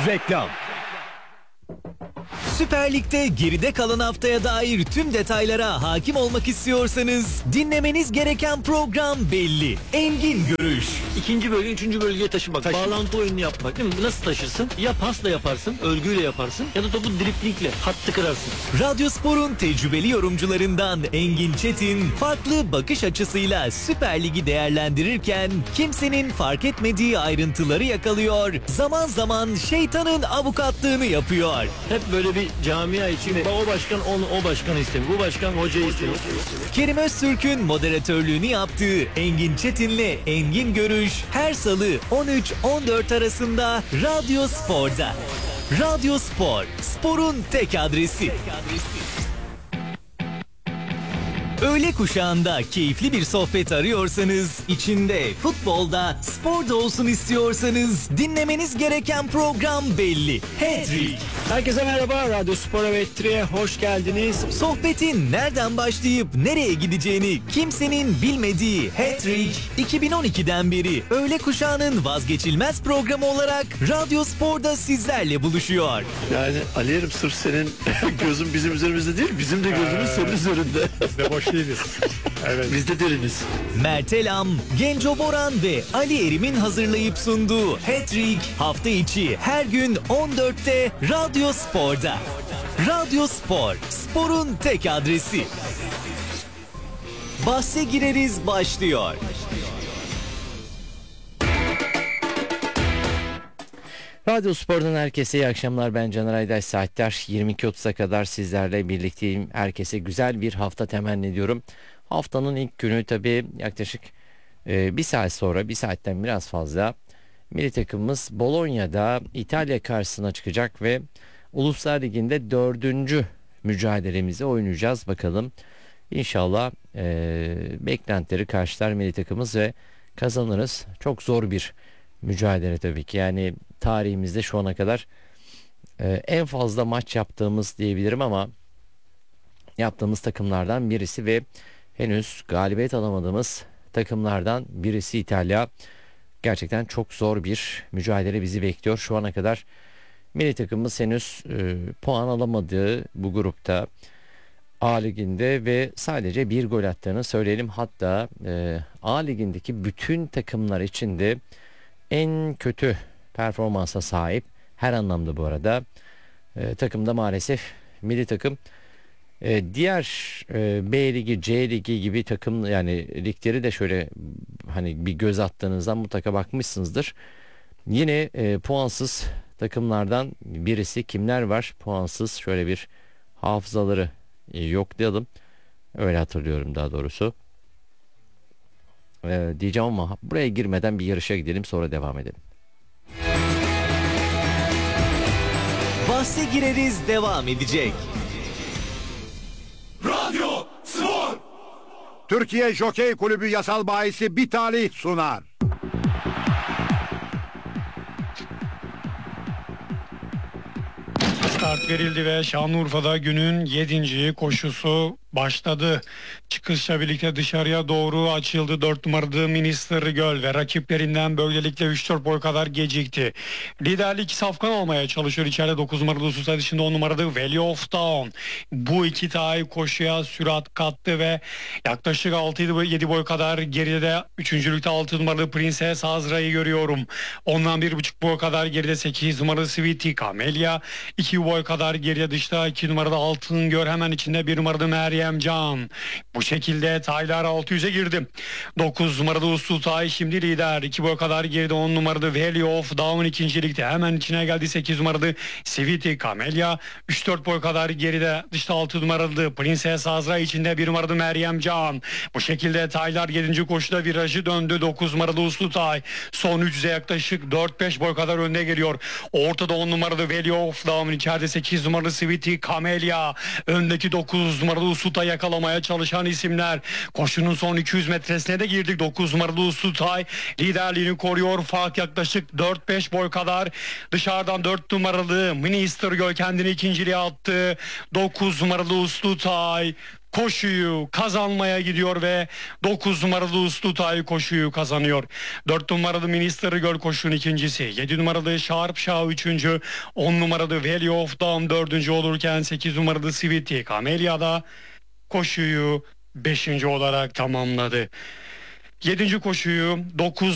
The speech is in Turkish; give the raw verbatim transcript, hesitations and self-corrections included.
Reklam. Süper Lig'de geride kalan haftaya dair tüm detaylara hakim olmak istiyorsanız dinlemeniz gereken program belli. Engin Görüş. İkinci bölge, üçüncü bölgeye taşımak, Taşı. bağlantı oyunu yapmak değil mi? Nasıl taşırsın? Ya pasla yaparsın, örgüyle yaparsın ya da topu driplingle, hattı kırarsın. Radyospor'un tecrübeli yorumcularından Engin Çetin farklı bakış açısıyla Süper Lig'i değerlendirirken kimsenin fark etmediği ayrıntıları yakalıyor, zaman zaman şeytanın avukatlığını yapıyor. Hep böyle bir camia için o başkan onu, o başkanı istemiyor, bu başkan hocayı istemiyor. Kerim Öztürk'ün moderatörlüğünü yaptığı Engin Çetin'le Engin Görüş her salı on üç on dört arasında Radyo Spor'da. Radyo Spor, sporun tek adresi. Öğle kuşağında keyifli bir sohbet arıyorsanız, içinde futbolda, sporda olsun istiyorsanız dinlemeniz gereken program belli. Hat-Trick. Herkese merhaba, Radyo Spor ve Hat-Trick'e hoş geldiniz. Sohbetin nereden başlayıp nereye gideceğini kimsenin bilmediği Hat-Trick, iki bin on ikiden beri öğle kuşağının vazgeçilmez programı olarak Radyo Spor'da sizlerle buluşuyor. Yani Ali'yerim, sırf senin gözün bizim üzerimizde değil, bizim de gözümüz ee, senin üzerinde. Biz de boş değiliz. Evet. Biz de deriniz. Mert Elam, Genco Boran ve Ali Erim'in hazırlayıp sunduğu Hat-Trick hafta içi her gün on dörtte Radyo Spor'da. Radyo Spor, sporun tek adresi. Bahse gireriz başlıyor. Radyo Spor'dan herkese iyi akşamlar. Ben Caner Aydaş. Saatler yirmi iki otuza kadar sizlerle birlikteyim. Herkese güzel bir hafta temenni ediyorum. Haftanın ilk günü tabii yaklaşık e, bir saat sonra, bir saatten biraz fazla milli takımımız Bologna'da İtalya karşısına çıkacak ve Uluslar Ligi'nde dördüncü mücadelemizi oynayacağız. Bakalım inşallah e, beklentileri karşılar milli takımımız ve kazanırız. Çok zor bir mücadele tabii ki. Yani tarihimizde şu ana kadar e, en fazla maç yaptığımız diyebilirim ama yaptığımız takımlardan birisi ve henüz galibiyet alamadığımız takımlardan birisi İtalya. Gerçekten çok zor bir mücadele bizi bekliyor. Şu ana kadar milli takımımız henüz e, puan alamadığı bu grupta A Ligi'nde ve sadece bir gol attığını söyleyelim. Hatta e, A Ligi'ndeki bütün takımlar içinde en kötü performansa sahip, her anlamda bu arada e, takımda maalesef milli takım. E, diğer e, B Ligi, C Ligi gibi takım, yani ligleri de şöyle hani bir göz attığınızda mutlaka bakmışsınızdır. Yine e, puansız takımlardan birisi. Kimler var puansız? Şöyle bir hafızaları e, yoklayalım. Öyle hatırlıyorum daha doğrusu. E, diyeceğim ama buraya girmeden bir yarışa gidelim, sonra devam edelim. Bahse gireriz devam edecek. Radyo Spor. Türkiye Jokey Kulübü yasal bahisi Bitali sunar. Start verildi ve Şanlıurfa'da günün yedinci koşusu başladı. Çıkışla birlikte dışarıya doğru açıldı dört numaralı Minister Göl ve rakiplerinden böylelikle üç dört boy kadar gecikti. Liderlik safkan olmaya çalışıyor içeride dokuz numaralı Susa, dışında on numaralı Valley of Dawn. Bu iki tay koşuya sürat kattı ve yaklaşık altı yedi boy kadar geride de üçüncülükte altı numaralı Princess Azra'yı görüyorum. Ondan bir buçuk boy kadar geride sekiz numaralı Sweetie Camellia. iki boy kadar geriye dışta iki numaralı Altın Gör, hemen içinde bir numaralı Meryem Can. Bu şekilde taylar altı yüze girdi. dokuz numaralı Uslu Tay şimdi lider. iki boy kadar geride on numaralı Valley of Dawn ikincilikte. Hemen içine geldi sekiz numaralı Sweetie Camellia. üç dört boy kadar geride dışta altı numaralı Princess Azra, içinde bir numaralı Meryem Can. Bu şekilde taylar yedinci koşuda virajı döndü. dokuz numaralı Uslu Tay son üç yüze yaklaşık dört beş boy kadar önde geliyor. Ortada on numaralı Valley of Dawn, içeride sekiz numaralı Sweetie Camellia. Öndeki dokuz numaralı Uslu Tay yakalamaya çalışan isimler. Koşunun son iki yüz metresine de girdik. dokuz numaralı Uslu Tay liderliğini koruyor. Fark yaklaşık dört beş boy kadar. Dışarıdan dört numaralı Minister Göl kendini ikinciliğe attı. dokuz numaralı Uslu Tay koşuyu kazanmaya gidiyor ve dokuz numaralı Uslutay koşuyu kazanıyor. dört numaralı Minister Girl koşunun ikincisi, yedi numaralı Sharp Shah üçüncü, on numaralı Valley of Dawn dördüncü olurken sekiz numaralı Sweetie Camellia da koşuyu beşinci olarak tamamladı. yedinci koşuyu dokuz